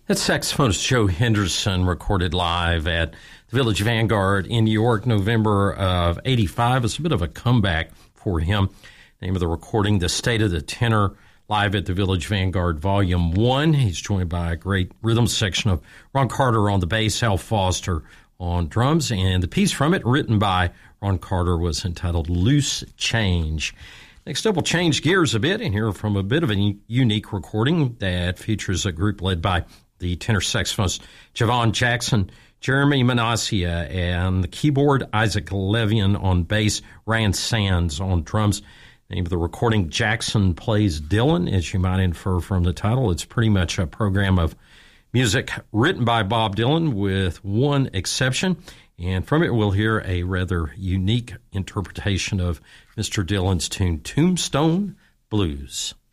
That's saxophonist Joe Henderson, recorded live at the Village Vanguard in New York, November of '85. It's a bit of a comeback for him. Name of the recording, The State of the Tenor, live at the Village Vanguard Volume 1. He's joined by a great rhythm section of Ron Carter on the bass, Al Foster on drums, and the piece from it, written by Ron Carter, was entitled Loose Change. Next up, we'll change gears a bit and hear from a bit of a unique recording that features a group led by the tenor saxophonist Javon Jackson, Jeremy Manasseh, and the keyboard Isaac Levian on bass, Ryan Sands on drums. The name of the recording, Jackson Plays Dylan, as you might infer from the title. It's pretty much a program of music written by Bob Dylan with one exception. And from it, we'll hear a rather unique interpretation of Mr. Dylan's tune, Tombstone Blues.